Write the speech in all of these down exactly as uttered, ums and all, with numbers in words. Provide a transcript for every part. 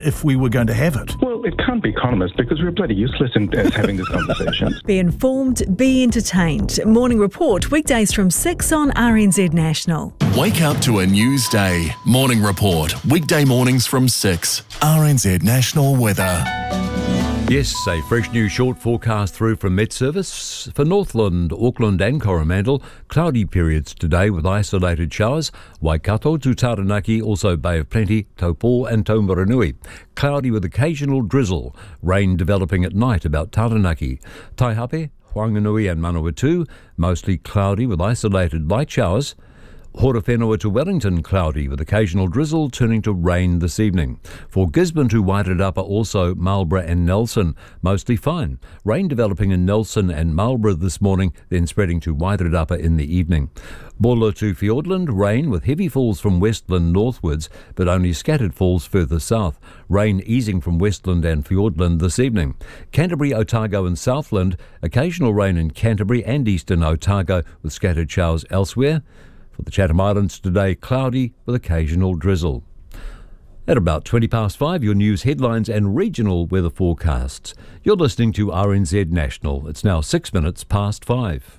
if we were going to have it. Well, it can't be economists because we're bloody useless in uh, having this conversation. Be informed, be entertained. Morning Report, weekdays from six on R N Z National. Wake up to a news day. Morning Report, weekday mornings from six. R N Z National Weather. Yes, a fresh new short forecast through from Met Service. For Northland, Auckland and Coromandel, cloudy periods today with isolated showers. Waikato to Taranaki, also Bay of Plenty, Taupo and Taumarunui. Cloudy with occasional drizzle. Rain developing at night about Taranaki. Taihape, Whanganui and Manawatu, mostly cloudy with isolated light showers. Horowhenua to Wellington, cloudy with occasional drizzle turning to rain this evening. For Gisborne to Wairarapa, also Marlborough and Nelson, mostly fine. Rain developing in Nelson and Marlborough this morning, then spreading to Wairarapa in the evening. Buller to Fiordland, rain with heavy falls from Westland northwards, but only scattered falls further south. Rain easing from Westland and Fiordland this evening. Canterbury, Otago and Southland, occasional rain in Canterbury and eastern Otago with scattered showers elsewhere. For the Chatham Islands today, cloudy with occasional drizzle. At about twenty past five, your news headlines and regional weather forecasts. You're listening to R N Z National. It's now six minutes past five.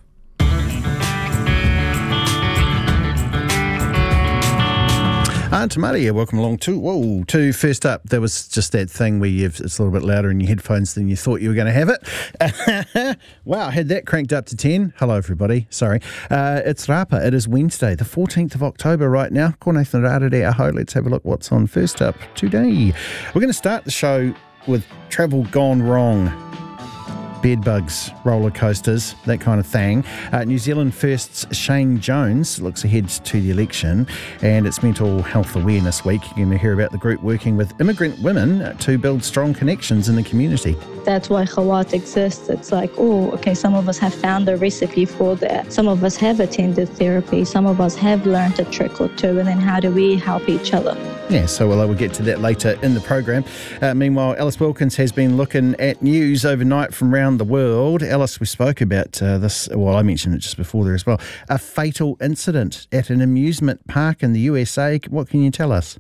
Aunt Tamara here, welcome along to, whoa, to First Up. There was just that thing where you've, it's a little bit louder in your headphones than you thought you were going to have it. Wow, had that cranked up to ten. Hello, everybody. Sorry. Uh, it's Rapa. It is Wednesday, the fourteenth of October right now. Ko Nathan Rārere aho. Let's have a look what's on First Up today. We're going to start the show with travel gone wrong. Bedbugs, roller coasters, that kind of thing. Uh, New Zealand First's Shane Jones looks ahead to the election, and it's Mental Health Awareness Week. You're going to hear about the group working with immigrant women to build strong connections in the community. That's why Chawat exists. It's like, oh, okay, some of us have found a recipe for that. Some of us have attended therapy. Some of us have learned a trick or two, and then how do we help each other? Yeah, so well, we'll get to that later in the program. Uh, meanwhile, Alice Wilkins has been looking at news overnight from around the world. Alice, we spoke about uh, this, well, I mentioned it just before there as well, a fatal incident at an amusement park in the U S A. What can you tell us?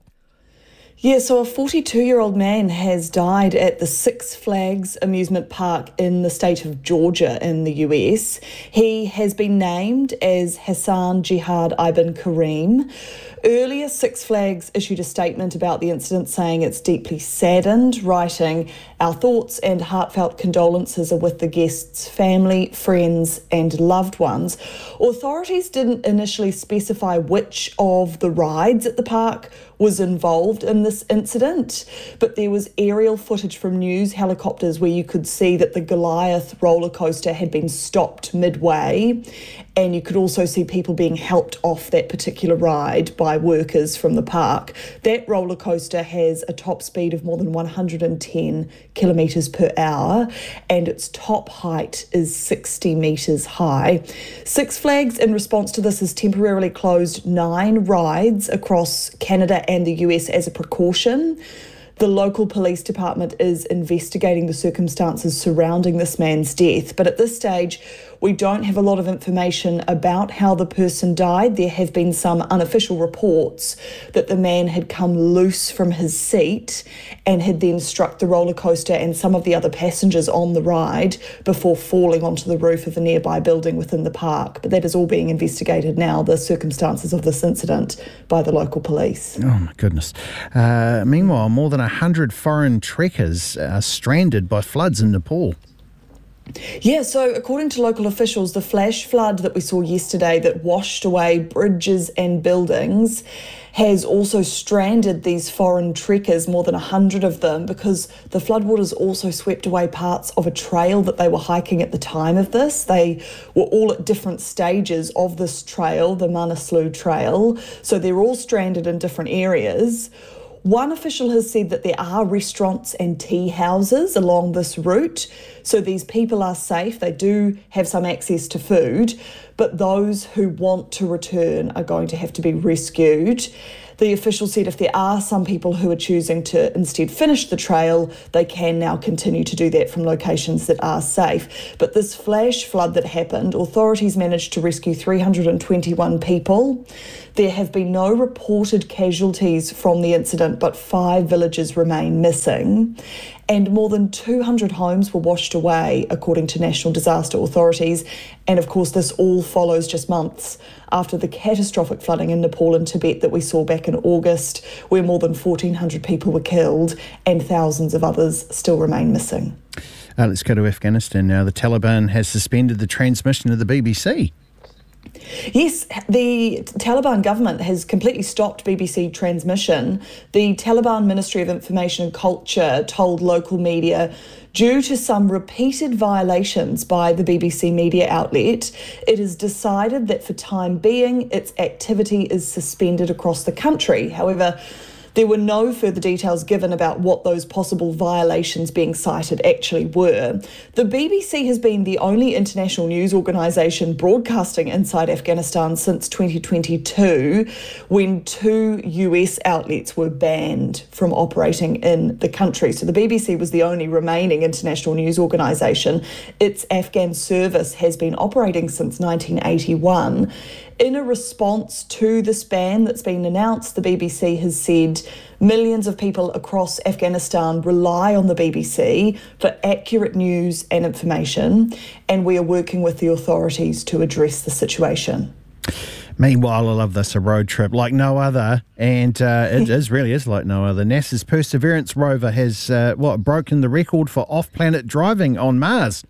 Yeah, so a forty-two-year-old man has died at the Six Flags amusement park in the state of Georgia in the U S. He has been named as Hassan Jihad Ibn Karim. Earlier, Six Flags issued a statement about the incident saying it's deeply saddened, writing, "Our thoughts and heartfelt condolences are with the guests' family, friends and loved ones." Authorities didn't initially specify which of the rides at the park was involved in this incident, but there was aerial footage from news helicopters where you could see that the Goliath roller coaster had been stopped midway, and you could also see people being helped off that particular ride by workers from the park. That roller coaster has a top speed of more than one hundred ten kilometres per hour, and its top height is sixty metres high. Six Flags, in response to this, has temporarily closed nine rides across Canada and the U S as a precaution. The local police department is investigating the circumstances surrounding this man's death, but at this stage, we don't have a lot of information about how the person died. There have been some unofficial reports that the man had come loose from his seat and had then struck the roller coaster and some of the other passengers on the ride before falling onto the roof of a nearby building within the park. But that is all being investigated now, the circumstances of this incident, by the local police. Oh, my goodness. Uh, meanwhile, more than one hundred foreign trekkers are stranded by floods in Nepal. Yeah, so according to local officials, the flash flood that we saw yesterday that washed away bridges and buildings has also stranded these foreign trekkers, more than one hundred of them, because the floodwaters also swept away parts of a trail that they were hiking at the time of this. They were all at different stages of this trail, the Manaslu Trail, so they're all stranded in different areas. One official has said that there are restaurants and tea houses along this route, so these people are safe. They do have some access to food, but those who want to return are going to have to be rescued. The official said if there are some people who are choosing to instead finish the trail, they can now continue to do that from locations that are safe. But this flash flood that happened, authorities managed to rescue three hundred twenty-one people. There have been no reported casualties from the incident, but five villages remain missing. And more than two hundred homes were washed away, according to national disaster authorities. And of course, this all follows just months after the catastrophic flooding in Nepal and Tibet that we saw back in August, where more than fourteen hundred people were killed and thousands of others still remain missing. Uh, let's go to Afghanistan now. The Taliban has suspended the transmission of the B B C. Yes, the Taliban government has completely stopped B B C transmission. The Taliban Ministry of Information and Culture told local media, due to some repeated violations by the B B C media outlet, it is decided that for time being, its activity is suspended across the country. However, there were no further details given about what those possible violations being cited actually were. The B B C has been the only international news organisation broadcasting inside Afghanistan since twenty twenty-two, when two U S outlets were banned from operating in the country. So the B B C was the only remaining international news organisation. Its Afghan service has been operating since nineteen eighty-one. In a response to this ban that's been announced, the B B C has said millions of people across Afghanistan rely on the B B C for accurate news and information, and we are working with the authorities to address the situation. Meanwhile, I love this, a road trip like no other, and uh, it is really is like no other. NASA's Perseverance rover has, uh, what, broken the record for off-planet driving on Mars.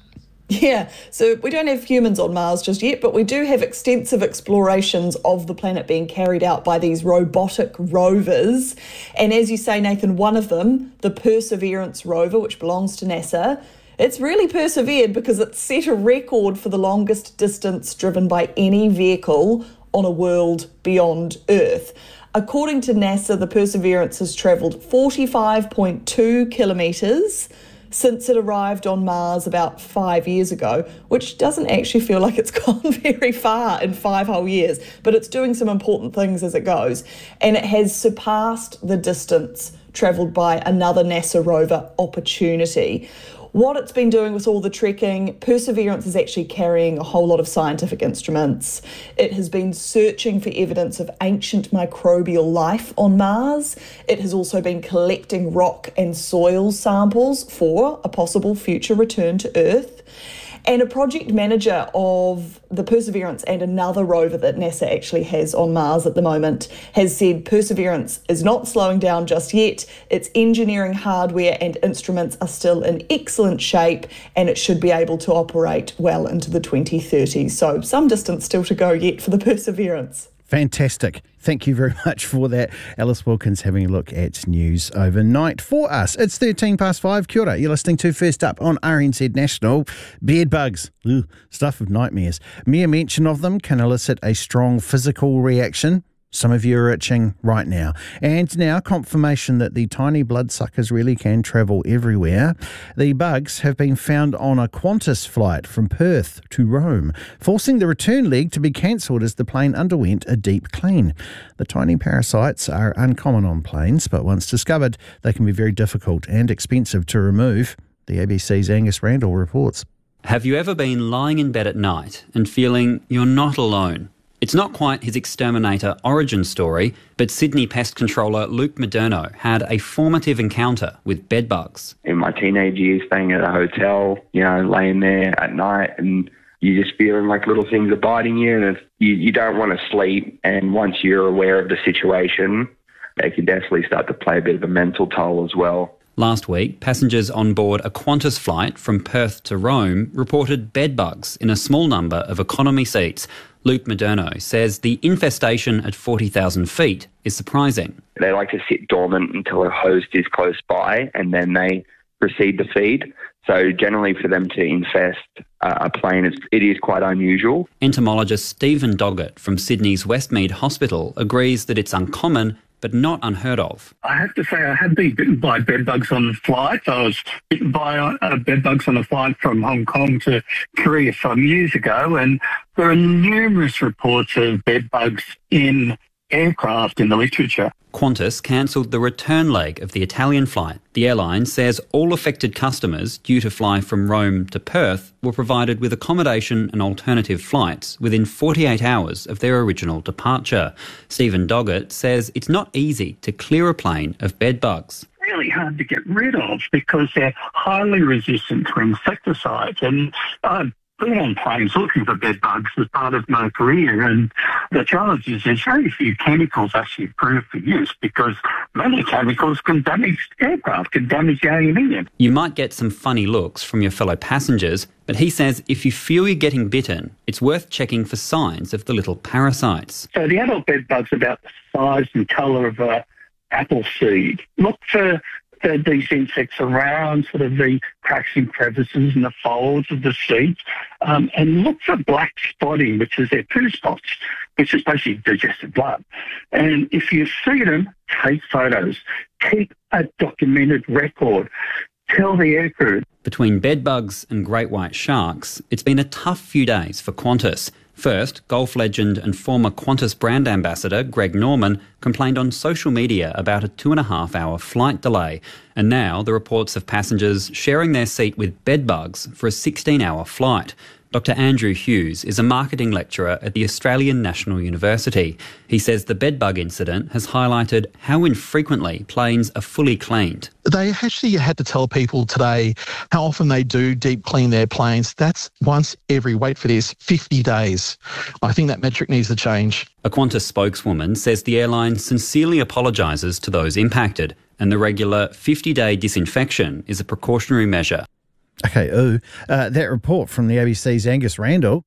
Yeah, so we don't have humans on Mars just yet, but we do have extensive explorations of the planet being carried out by these robotic rovers. And as you say, Nathan, one of them, the Perseverance rover, which belongs to NASA, it's really persevered because it set a record for the longest distance driven by any vehicle on a world beyond Earth. According to NASA, the Perseverance has travelled forty-five point two kilometres since it arrived on Mars about five years ago, which doesn't actually feel like it's gone very far in five whole years, but it's doing some important things as it goes. And it has surpassed the distance travelled by another NASA rover, Opportunity. What it's been doing with all the trekking, Perseverance is actually carrying a whole lot of scientific instruments. It has been searching for evidence of ancient microbial life on Mars. It has also been collecting rock and soil samples for a possible future return to Earth. And a project manager of the Perseverance and another rover that NASA actually has on Mars at the moment has said Perseverance is not slowing down just yet. Its engineering hardware and instruments are still in excellent shape, and it should be able to operate well into the twenty thirties. So some distance still to go yet for the Perseverance. Fantastic. Thank you very much for that. Alice Wilkins having a look at news overnight for us. It's thirteen past five. Kia ora. You're listening to First Up on R N Z National. Bed bugs. Ugh, stuff of nightmares. Mere mention of them can elicit a strong physical reaction. Some of you are itching right now. And now confirmation that the tiny bloodsuckers really can travel everywhere. The bugs have been found on a Qantas flight from Perth to Rome, forcing the return leg to be cancelled as the plane underwent a deep clean. The tiny parasites are uncommon on planes, but once discovered, they can be very difficult and expensive to remove. The A B C's Angus Randall reports. Have you ever been lying in bed at night and feeling you're not alone? It's not quite his exterminator origin story, but Sydney pest controller Luke Moderno had a formative encounter with bedbugs. In my teenage years, staying at a hotel, you know, laying there at night, and you're just feeling like little things are biting you, and it's, you, you don't want to sleep. And once you're aware of the situation, it can definitely start to play a bit of a mental toll as well. Last week, passengers on board a Qantas flight from Perth to Rome reported bedbugs in a small number of economy seats. Luke Moderno says the infestation at forty thousand feet is surprising. They like to sit dormant until a host is close by, and then they proceed to feed. So generally for them to infest uh, a plane, it's, it is quite unusual. Entomologist Stephen Doggett from Sydney's Westmead Hospital agrees that it's uncommon but not unheard of. I have to say I have been bitten by bedbugs on flights. I was bitten by uh, bedbugs on a flight from Hong Kong to Korea some years ago, and there are numerous reports of bedbugs in aircraft in the literature. Qantas cancelled the return leg of the Italian flight. The airline says all affected customers due to fly from Rome to Perth were provided with accommodation and alternative flights within forty-eight hours of their original departure. Stephen Doggett says it's not easy to clear a plane of bed bugs. Really hard to get rid of because they're highly resistant to insecticides. And I've been on planes looking for bed bugs as part of my career, and the challenge is there's very few chemicals actually approved for use because many chemicals can damage aircraft, can damage the aluminium. You might get some funny looks from your fellow passengers, but he says if you feel you're getting bitten, it's worth checking for signs of the little parasites. So the adult bed bug's about the size and colour of a apple seed. Look for the, these insects around sort of the cracks and crevices and the folds of the seeds, um, and look for black spotting, which is their poo spots, which is basically digested blood. And if you see them, take photos. Keep a documented record. Tell the aircrew. Between bedbugs and great white sharks, it's been a tough few days for Qantas. First, golf legend and former Qantas brand ambassador Greg Norman complained on social media about a two and a half hour flight delay. And now the reports of passengers sharing their seat with bedbugs for a sixteen hour flight. Doctor Andrew Hughes is a marketing lecturer at the Australian National University. He says the bedbug incident has highlighted how infrequently planes are fully cleaned. They actually had to tell people today how often they do deep clean their planes. That's once every, wait for this, fifty days. I think that metric needs to change. A Qantas spokeswoman says the airline sincerely apologises to those impacted, and the regular fifty day disinfection is a precautionary measure. Okay, ooh. Uh, that report from the A B C's Angus Randall.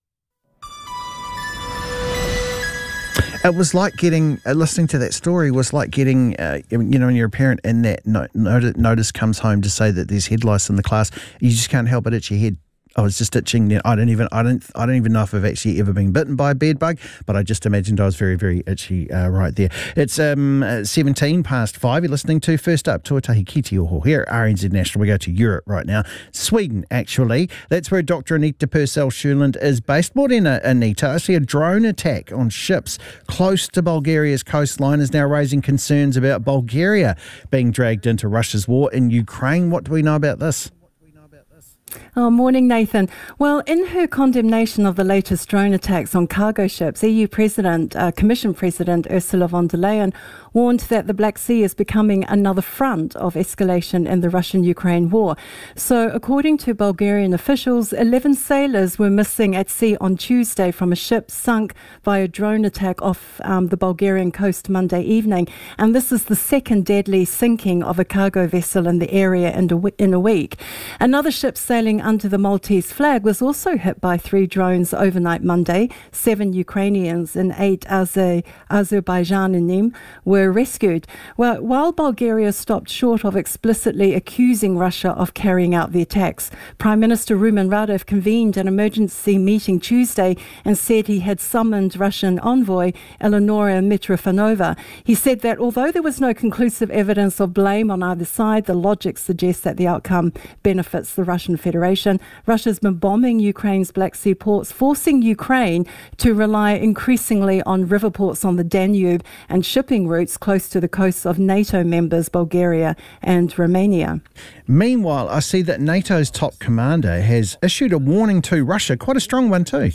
It was like getting, uh, listening to that story was like getting, uh, you know, when you're a parent and that no, notice, notice comes home to say that there's head lice in the class, you just can't help but itch your head. I was just itching. I don't even. I don't. I don't even know if I've actually ever been bitten by a bed bug, but I just imagined I was very, very itchy uh, right there. It's um seventeen past five. You're listening to First Up, Tuatahi ki te oho here at R N Z National. We go to Europe right now, Sweden actually. That's where Doctor Anita Purcell-Schuland is based. Morena, Anita. I see a drone attack on ships close to Bulgaria's coastline is now raising concerns about Bulgaria being dragged into Russia's war in Ukraine. What do we know about this? Oh, morning, Nathan. Well, in her condemnation of the latest drone attacks on cargo ships, E U President, uh, Commission President Ursula von der Leyen warned that the Black Sea is becoming another front of escalation in the Russian-Ukraine war. So, according to Bulgarian officials, eleven sailors were missing at sea on Tuesday from a ship sunk by a drone attack off um, the Bulgarian coast Monday evening. And this is the second deadly sinking of a cargo vessel in the area in a, in a week. Another ship sailing under the Maltese flag was also hit by three drones overnight Monday. Seven Ukrainians and eight Azer- Azerbaijani were rescued. Well, while Bulgaria stopped short of explicitly accusing Russia of carrying out the attacks, Prime Minister Rumen Radev convened an emergency meeting Tuesday and said he had summoned Russian envoy Eleonora Mitrofanova. He said that although there was no conclusive evidence of blame on either side, the logic suggests that the outcome benefits the Russian Federation. Russia's been bombing Ukraine's Black Sea ports, forcing Ukraine to rely increasingly on river ports on the Danube and shipping routes close to the coasts of NATO members Bulgaria and Romania. Meanwhile, I see that NATO's top commander has issued a warning to Russia, quite a strong one too.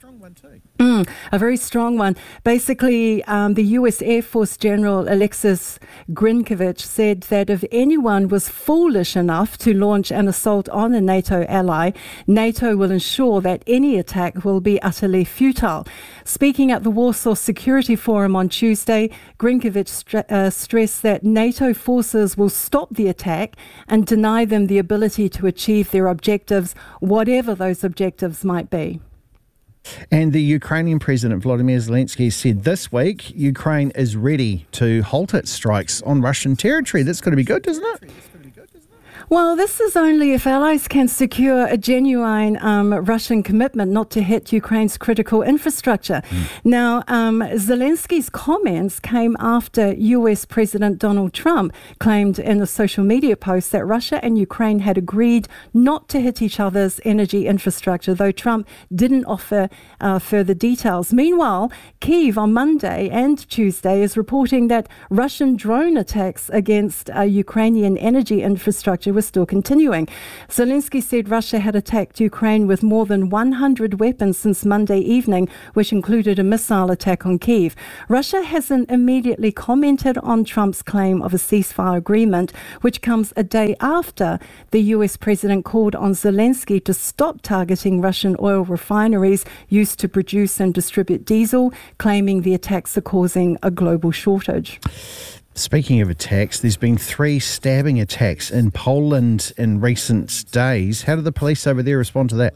Mm, a very strong one. Basically, um, the U S Air Force General Alexis Grinkovich said that if anyone was foolish enough to launch an assault on a NATO ally, NATO will ensure that any attack will be utterly futile. Speaking at the Warsaw Security Forum on Tuesday, Grinkovich st- uh, stressed that NATO forces will stop the attack and deny them the ability to achieve their objectives, whatever those objectives might be. And the Ukrainian President Volodymyr Zelensky said this week Ukraine is ready to halt its strikes on Russian territory. That's going to be good, doesn't it? Well, this is only if allies can secure a genuine um, Russian commitment not to hit Ukraine's critical infrastructure. Mm. Now, um, Zelensky's comments came after U S President Donald Trump claimed in a social media post that Russia and Ukraine had agreed not to hit each other's energy infrastructure, though Trump didn't offer uh, further details. Meanwhile, Kyiv on Monday and Tuesday is reporting that Russian drone attacks against uh, Ukrainian energy infrastructure were still continuing. Zelensky said Russia had attacked Ukraine with more than one hundred weapons since Monday evening, which included a missile attack on Kyiv. Russia hasn't immediately commented on Trump's claim of a ceasefire agreement, which comes a day after the U S president called on Zelensky to stop targeting Russian oil refineries used to produce and distribute diesel, claiming the attacks are causing a global shortage. Speaking of attacks, there's been three stabbing attacks in Poland in recent days. How did the police over there respond to that?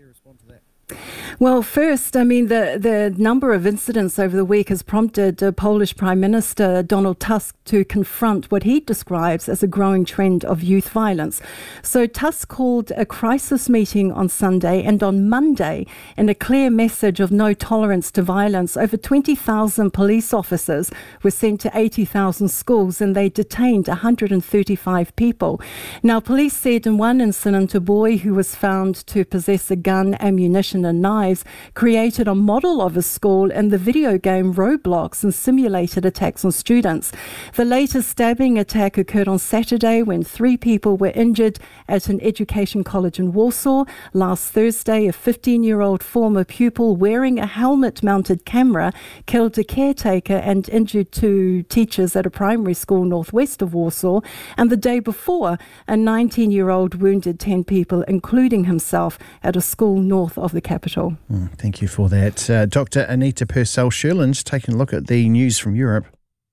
Well, first, I mean, the, the number of incidents over the week has prompted uh, Polish Prime Minister Donald Tusk to confront what he describes as a growing trend of youth violence. So Tusk called a crisis meeting on Sunday, and on Monday, in a clear message of no tolerance to violence, over twenty thousand police officers were sent to eighty thousand schools, and they detained one hundred thirty-five people. Now, police said in one incident, a boy who was found to possess a gun, ammunition and knives created a model of a school in the video game Roblox and simulated attacks on students. The latest stabbing attack occurred on Saturday when three people were injured at an education college in Warsaw. Last Thursday, a fifteen-year-old former pupil wearing a helmet-mounted camera killed a caretaker and injured two teachers at a primary school northwest of Warsaw. And the day before, a nineteen-year-old wounded ten people, including himself, at a school north of the capital. Mm, thank you for that. Uh, Doctor Anita Purcell-Sherland's taking a look at the news from Europe.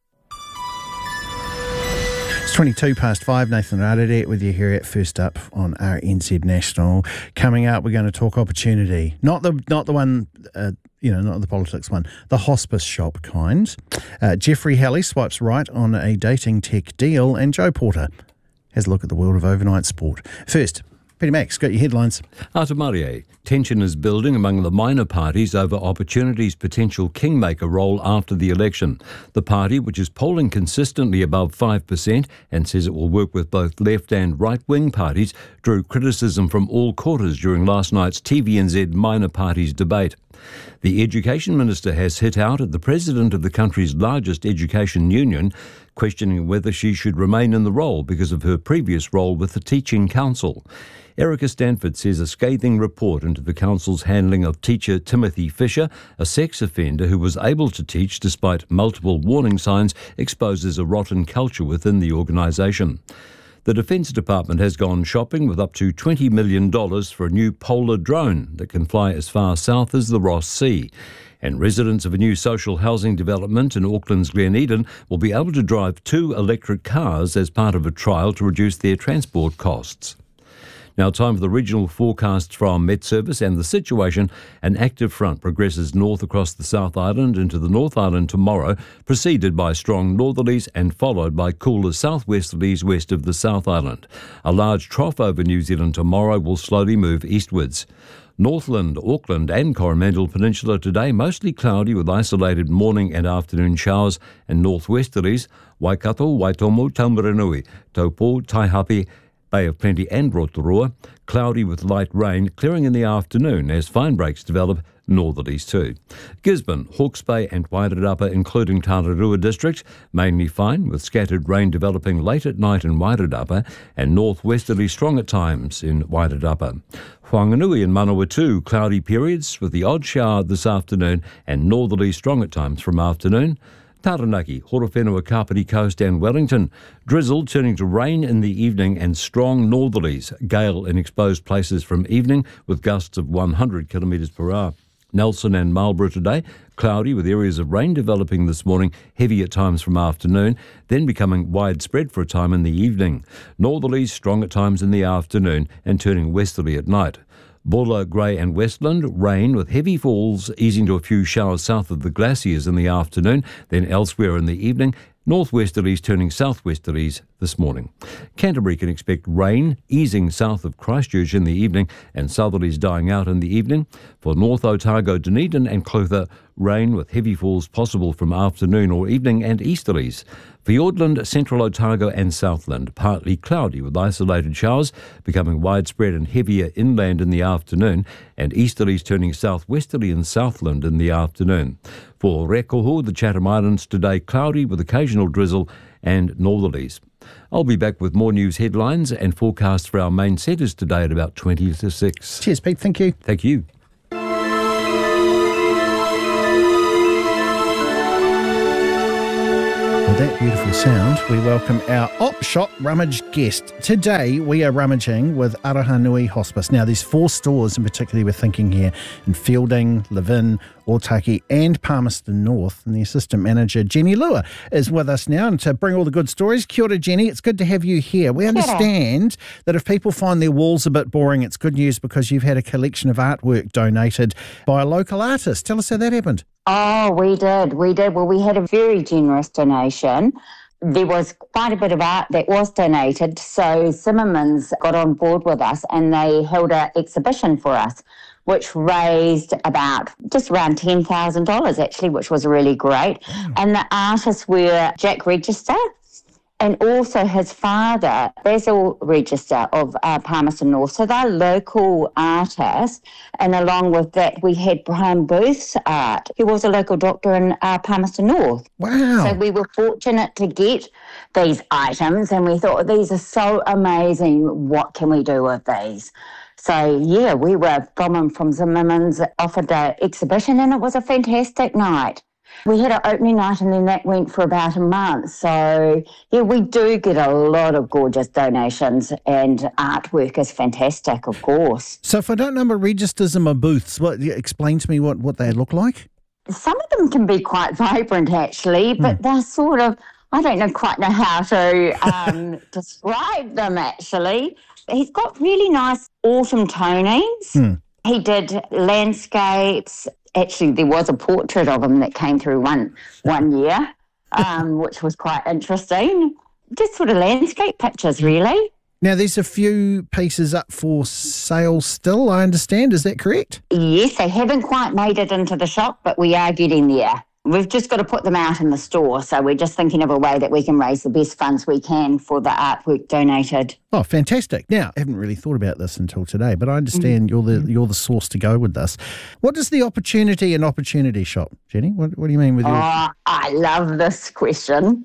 It's twenty-two past five. Nathan Radadette with you here at First Up on R N Z National. Coming up, we're going to talk opportunity. Not the not the one, uh, you know, not the politics one, the hospice shop kind. Uh, Jeffrey Halley swipes right on a dating tech deal, and Joe Porter has a look at the world of overnight sport. First, Peter Max, got your headlines. Ata Marie, tension is building among the minor parties over Opportunity's potential kingmaker role after the election. The party, which is polling consistently above five percent and says it will work with both left and right-wing parties, drew criticism from all quarters during last night's T V N Z minor parties debate. The Education Minister has hit out at the president of the country's largest education union, questioning whether she should remain in the role because of her previous role with the Teaching Council. Erica Stanford says a scathing report into the council's handling of teacher Timothy Fisher, a sex offender who was able to teach despite multiple warning signs, exposes a rotten culture within the organisation. The Defence Department has gone shopping with up to twenty million dollars for a new Polar drone that can fly as far south as the Ross Sea. And residents of a new social housing development in Auckland's Glen Eden will be able to drive two electric cars as part of a trial to reduce their transport costs. Now, time for the regional forecasts from Met Service and the situation. An active front progresses north across the South Island into the North Island tomorrow, preceded by strong northerlies and followed by cooler southwesterlies west of the South Island. A large trough over New Zealand tomorrow will slowly move eastwards. Northland, Auckland and Coromandel Peninsula today mostly cloudy with isolated morning and afternoon showers and northwesterlies. Waikato, Waitomo, Taumaranui, Taupo, Taihape, Bay of Plenty and Rotorua, cloudy with light rain, clearing in the afternoon as fine breaks develop, northerlies too. Gisborne, Hawke's Bay and Wairarapa, including Tararua District, mainly fine with scattered rain developing late at night in Wairarapa and northwesterly strong at times in Wairarapa. Whanganui and Manawatu, cloudy periods with the odd shower this afternoon and northerly strong at times from afternoon. Taranaki, Horowhenua, Kapiti Coast and Wellington. Drizzle turning to rain in the evening and strong northerlies. Gale in exposed places from evening with gusts of one hundred kilometres per hour. Nelson and Marlborough today, cloudy with areas of rain developing this morning, heavy at times from afternoon, then becoming widespread for a time in the evening. Northerlies strong at times in the afternoon and turning westerly at night. Bulla, Grey and Westland, rain with heavy falls easing to a few showers south of the glaciers in the afternoon, then elsewhere in the evening, northwesterlies turning southwesterlies this morning. Canterbury can expect rain easing south of Christchurch in the evening and southerlies dying out in the evening. For North Otago, Dunedin and Clutha, rain with heavy falls possible from afternoon or evening and easterlies. Fiordland, Central Otago and Southland, partly cloudy with isolated showers, becoming widespread and heavier inland in the afternoon, and easterlies turning southwesterly in Southland in the afternoon. For Rekoho, the Chatham Islands, today cloudy with occasional drizzle and northerlies. I'll be back with more news headlines and forecasts for our main centres today at about twenty to six. Cheers, Pete. Thank you. Thank you. With that beautiful sound, we welcome our Op Shop Rummage guest. Today, we are rummaging with Arahanui Hospice. Now, there's four stores in particular we're thinking here in Fielding, Levin, Otaki and Palmerston North. And the assistant manager, Jenny Lua, is with us now and to bring all the good stories. Kia ora, Jenny. It's good to have you here. We understand that if people find their walls a bit boring, it's good news because you've had a collection of artwork donated by a local artist. Tell us how that happened. Oh, we did. We did. Well, we had a very generous donation. There was quite a bit of art that was donated. So Zimmerman's got on board with us and they held an exhibition for us, which raised about just around ten thousand dollars actually, which was really great. Mm. And the artists were Jack Register and also his father, Basil Register of uh, Palmerston North. So they're local artists. And along with that, we had Brian Booth's art, who was a local doctor in uh, Palmerston North. Wow. So we were fortunate to get these items and we thought, these are so amazing. What can we do with these? So, yeah, we were, Goman from Zimmerman's offered an exhibition and it was a fantastic night. We had an opening night and then that went for about a month. So, yeah, we do get a lot of gorgeous donations and artwork is fantastic, of course. So if I don't know what registers and my booths, what, explain to me what, what they look like. Some of them can be quite vibrant, actually, but mm. they're sort of, I don't know quite know how to um, describe them, actually. He's got really nice autumn tonings. Hmm. He did landscapes. Actually, there was a portrait of him that came through one one year, um, which was quite interesting. Just sort of landscape pictures, really. Now, there's a few pieces up for sale still, I understand. Is that correct? Yes, they haven't quite made it into the shop, but we are getting there. We've just got to put them out in the store, so we're just thinking of a way that we can raise the best funds we can for the artwork donated. Oh, fantastic. Now, I haven't really thought about this until today, but I understand mm-hmm. you're the you're the source to go with this. What is the opportunity and opportunity shop, Jenny? What, what do you mean with your... Oh, I love this question.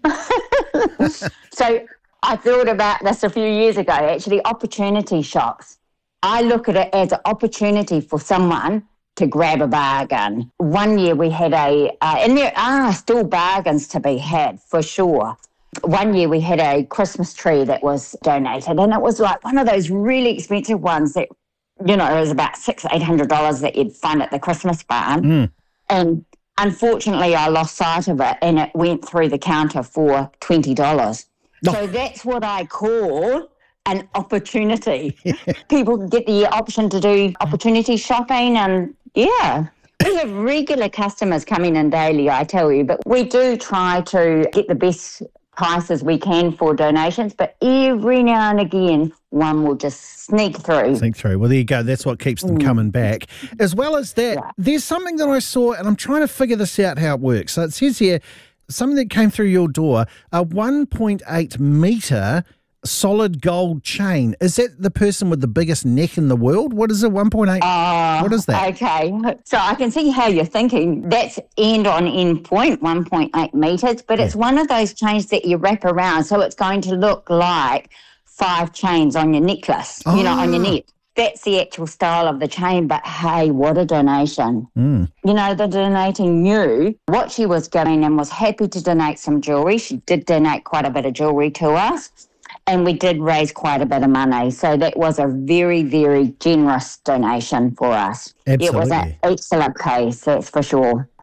So I thought about this a few years ago, actually, opportunity shops. I look at it as an opportunity for someone to grab a bargain. One year we had a, uh, and there are still bargains to be had for sure. One year we had a Christmas tree that was donated and it was like one of those really expensive ones that, you know, it was about six, eight hundred dollars that you'd find at the Christmas barn. Mm. And unfortunately I lost sight of it and it went through the counter for twenty dollars. Oh. So that's what I call an opportunity. People get the option to do opportunity shopping and yeah, we have regular customers coming in daily, I tell you, but we do try to get the best prices we can for donations, but every now and again, one will just sneak through. Sneak through. Well, there you go. That's what keeps them mm. coming back. As well as that, yeah. There's something that I saw, and I'm trying to figure this out how it works. So it says here, something that came through your door, a one point eight metre solid gold chain. Is that the person with the biggest neck in the world? What is it, one point eight? Uh, what is that? Okay, so I can see how you're thinking. That's end on end point, one point eight metres, but yeah. It's one of those chains that you wrap around, so it's going to look like five chains on your necklace, oh. you know, on your neck. That's the actual style of the chain, but hey, what a donation. Mm. You know, the donating knew what she was giving and was happy to donate some jewellery. She did donate quite a bit of jewellery to us. And we did raise quite a bit of money. So that was a very, very generous donation for us. Absolutely. It was an excellent case, that's for sure.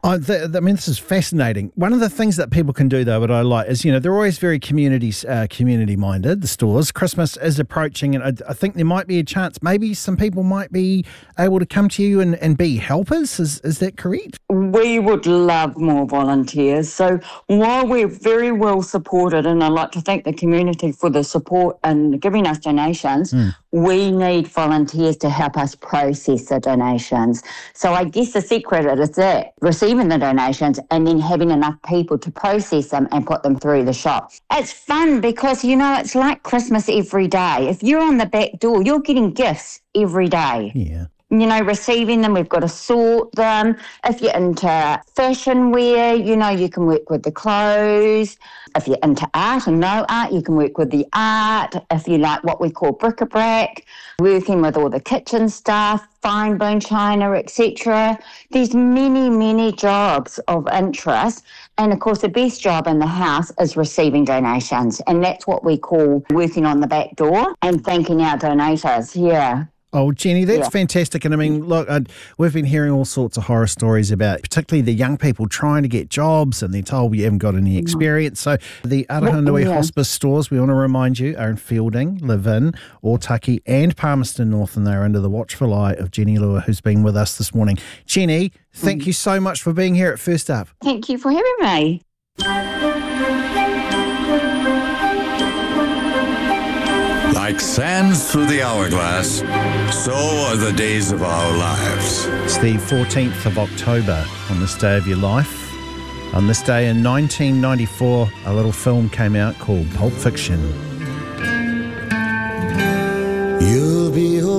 I, th- I mean, this is fascinating. One of the things that people can do, though, that I like is, you know, they're always very community uh, community minded, the stores. Christmas is approaching, and I, I think there might be a chance maybe some people might be able to come to you and, and be helpers. Is, is that correct? We would love more volunteers. So while we're very well supported, and I'd like to thank the community for the support and giving us donations, mm. we need volunteers to help us process the donations. So I guess the secret is that receiving the donations and then having enough people to process them and put them through the shop. It's fun because, you know, it's like Christmas every day. If you're on the back door, you're getting gifts every day. Yeah. You know, receiving them, we've got to sort them. If you're into fashion wear, you know, you can work with the clothes. If you're into art and no art, you can work with the art. If you like what we call bric-a-brac, working with all the kitchen stuff, fine bone china, et cetera. There's many, many jobs of interest. And, of course, the best job in the house is receiving donations. And that's what we call working on the back door and thanking our donators. Yeah. Oh, Jenny, that's yeah. fantastic. And I mean, look, I, we've been hearing all sorts of horror stories about particularly the young people trying to get jobs and they're told you haven't got any experience. So the Arahanui yeah. Hospice stores, we want to remind you, are in Fielding, Levin, Otaki and Palmerston North, and they're under the watchful eye of Jenny Lua, who's been with us this morning. Jenny, thank mm. you so much for being here at First Up. Thank you for having me. Like sands through the hourglass, so are the days of our lives. It's the fourteenth of October on this day of your life. On this day in nineteen ninety-four, a little film came out called Pulp Fiction. You'll be a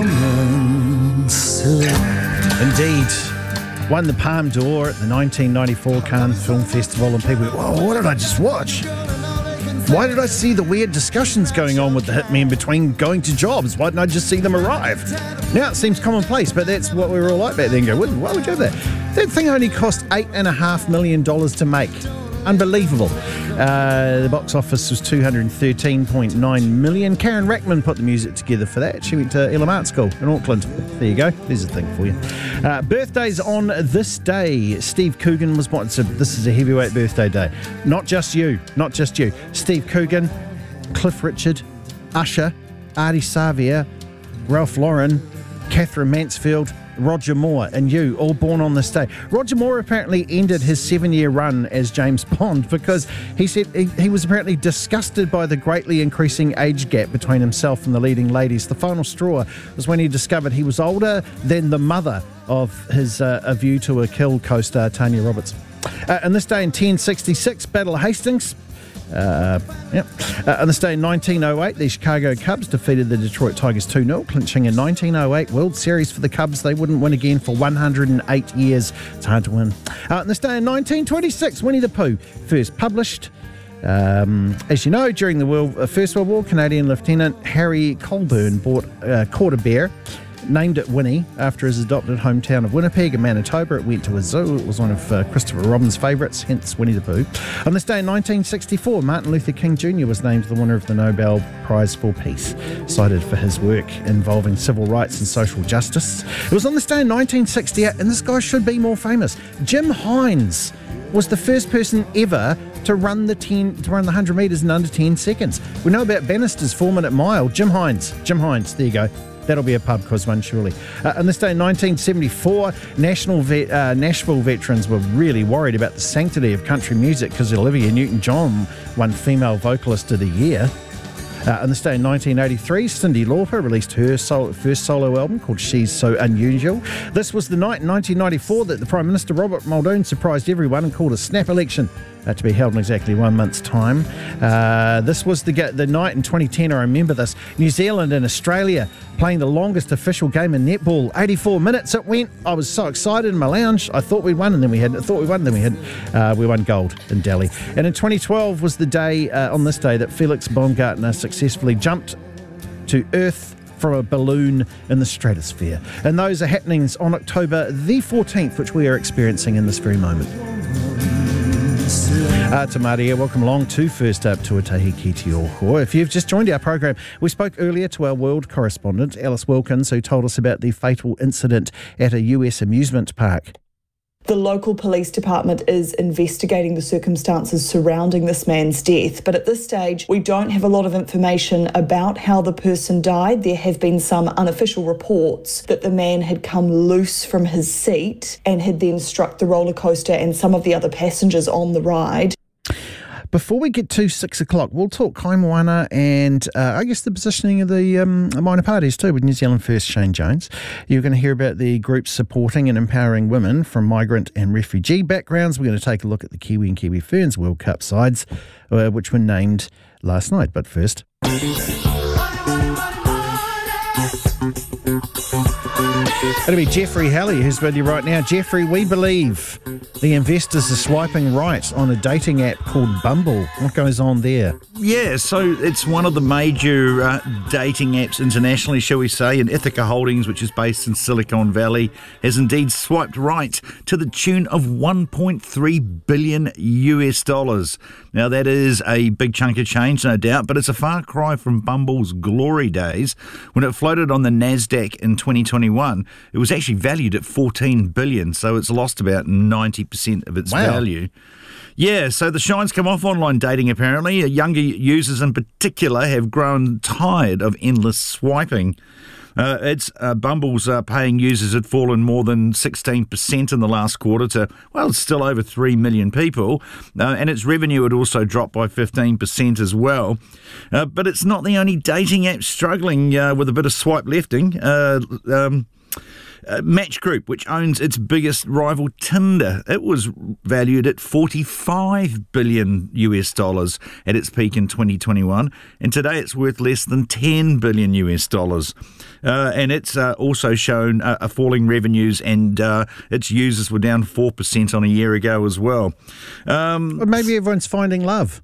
woman still. Indeed. Won the Palme d'Or at the nineteen ninety-four Cannes Film Festival, and people go, whoa, what did I just watch? Why did I see the weird discussions going on with the hitmen between going to jobs? Why didn't I just see them arrive? Now it seems commonplace, but that's what we were all like back then. Go, why would you do that? That thing only cost eight and a half million dollars to make. Unbelievable. Uh, the box office was two hundred thirteen point nine million. Karen Rackman put the music together for that. She went to Elam Art School in Auckland. There you go. There's a thing for you. Uh, birthdays on this day. Steve Coogan was born. So this is a heavyweight birthday day. Not just you. Not just you. Steve Coogan, Cliff Richard, Usher, Artie Xavier, Ralph Lauren, Catherine Mansfield, Roger Moore, and you, all born on this day. Roger Moore apparently ended his seven-year run as James Bond because he said he, he was apparently disgusted by the greatly increasing age gap between himself and the leading ladies. The final straw was when he discovered he was older than the mother of his uh, A View to a Kill co-star Tanya Roberts. Uh, and this day in ten sixty-six, Battle of Hastings. Uh, yep. Uh, on this day in nineteen oh eight, the Chicago Cubs defeated the Detroit Tigers two nil, clinching a nineteen oh eight World Series for the Cubs. They wouldn't win again for one hundred eight years. It's hard to win. Uh, on this day in nineteen twenty-six, Winnie the Pooh first published. Um, as you know, during the World, uh, First World War, Canadian Lieutenant Harry Colburn bought, uh, caught a bear, named it Winnie after his adopted hometown of Winnipeg in Manitoba. It went to a zoo. It was one of uh, Christopher Robin's favourites, hence Winnie the Pooh. On this day in nineteen sixty-four, Martin Luther King Junior was named the winner of the Nobel Prize for Peace, cited for his work involving civil rights and social justice. It was on this day in nineteen sixty-eight, and this guy should be more famous. Jim Hines was the first person ever to run the ten, to run the one hundred metres in under ten seconds. We know about Bannister's four-minute mile. Jim Hines. Jim Hines. There you go. That'll be a pub quiz one, surely. Uh, on this day in nineteen seventy-four, National vet, uh, Nashville veterans were really worried about the sanctity of country music because Olivia Newton-John won Female Vocalist of the Year. Uh, on this day in nineteen eighty-three, Cyndi Lauper released her solo, first solo album called She's So Unusual. This was the night in nineteen ninety-four that the Prime Minister Robert Muldoon surprised everyone and called a snap election uh, to be held in exactly one month's time. Uh, this was the the night in twenty ten, I remember this, New Zealand and Australia playing the longest official game in netball. eighty-four minutes it went. I was so excited in my lounge. I thought we'd won and then we hadn't. I thought we won and then we hadn't. Uh, we won gold in Delhi. And in twenty twelve was the day, uh, on this day, that Felix Baumgartner successfully jumped to Earth from a balloon in the stratosphere. And those are happenings on October the fourteenth, which we are experiencing in this very moment. Uh, Tamaria, welcome along to First Up Tuatahi ki te oho. If you've just joined our program, we spoke earlier to our world correspondent, Alice Wilkins, who told us about the fatal incident at a U S amusement park. The local police department is investigating the circumstances surrounding this man's death, but at this stage, we don't have a lot of information about how the person died. There have been some unofficial reports that the man had come loose from his seat and had then struck the roller coaster and some of the other passengers on the ride. Before we get to six o'clock, we'll talk Kaimoana and uh, I guess the positioning of the um, minor parties too with New Zealand First Shane Jones. You're going to hear about the groups supporting and empowering women from migrant and refugee backgrounds. We're going to take a look at the Kiwi and Kiwi Ferns World Cup sides, uh, which were named last night. But first... It'll be Jeffrey Halley who's with you right now. Jeffrey, we believe the investors are swiping right on a dating app called Bumble. What goes on there? Yeah, so it's one of the major uh, dating apps internationally, shall we say, and Ithaca Holdings, which is based in Silicon Valley, has indeed swiped right to the tune of one point three billion U S dollars. Now, that is a big chunk of change, no doubt, but it's a far cry from Bumble's glory days. When it floated on the NASDAQ in twenty twenty-one, it was actually valued at fourteen billion dollars, so it's lost about ninety percent of its wow. value. Yeah, so the shine's come off online dating, apparently. Younger users in particular have grown tired of endless swiping. Uh, it's uh, Bumble's uh, paying users had fallen more than sixteen percent in the last quarter to, well, it's still over three million people, uh, and its revenue had also dropped by fifteen percent as well. Uh, but it's not the only dating app struggling uh, with a bit of swipe lefting. Uh, um, Uh, Match Group, which owns its biggest rival Tinder, it was valued at forty-five billion U S dollars at its peak in twenty twenty-one, and today it's worth less than ten billion U S dollars. Uh, and it's uh, also shown uh, a falling revenues, and uh, its users were down four percent on a year ago as well. Um, well maybe everyone's finding love.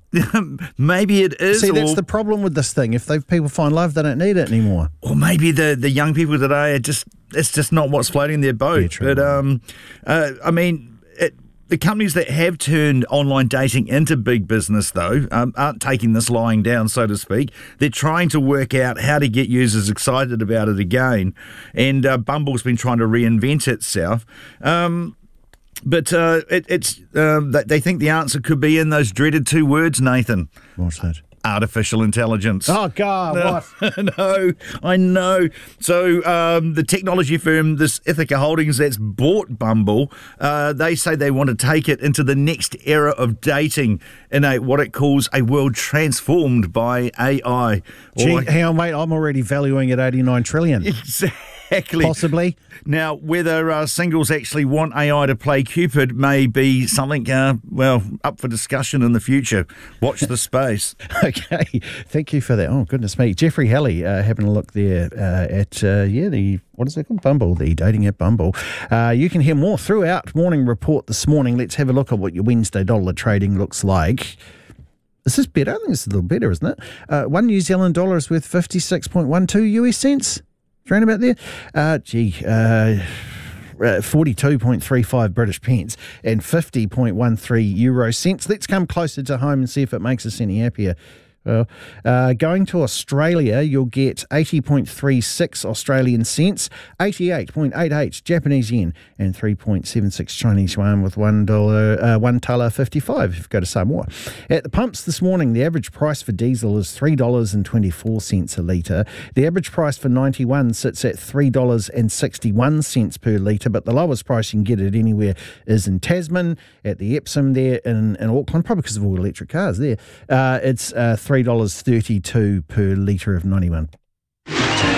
Maybe it is. See, that's or, the problem with this thing. If they people find love, they don't need it anymore. Or maybe the, the young people today are just, it's just not what's floating their boat. Yeah, true, but, um, uh, I mean, it, the companies that have turned online dating into big business, though, um, aren't taking this lying down, so to speak. They're trying to work out how to get users excited about it again. And uh, Bumble's been trying to reinvent itself. Um, but uh, it, it's um, they think the answer could be in those dreaded two words, Nathan. What's that? Artificial intelligence. Oh, God, what? No, I know. So um, the technology firm, this Ithaca Holdings that's bought Bumble, uh, they say they want to take it into the next era of dating in a what it calls a world transformed by A I. Gee, or, hang on, mate, I'm already valuing at eighty-nine trillion. Exactly. Possibly. Now, whether uh, singles actually want A I to play Cupid may be something, uh, well, up for discussion in the future. Watch the space. Okay, thank you for that. Oh, goodness me. Jeffrey Halley uh, having a look there uh, at, uh, yeah, the, what is it called? Bumble, the dating app Bumble. Uh, you can hear more throughout Morning Report this morning. Let's have a look at what your Wednesday dollar trading looks like. Is this better? I think it's a little better, isn't it? Uh, one New Zealand dollar is worth fifty-six point one two U S cents. Around about there. Uh, gee, uh, forty-two point three five British pence and fifty point one three euro cents. Let's come closer to home and see if it makes us any happier. Well, uh, going to Australia, you'll get eighty point three six Australian cents, eighty-eight point eight eight Japanese yen, and three point seven six Chinese yuan with one dollar, uh, one tala fifty-five if you go to Samoa. At the pumps this morning, the average price for diesel is three dollars and twenty-four cents a litre. The average price for ninety-one sits at three dollars and sixty-one cents per litre, but the lowest price you can get it anywhere is in Tasman, at the Epsom there in, in Auckland, probably because of all electric cars there. Uh, it's uh, three dollars thirty-two per litre of ninety-one.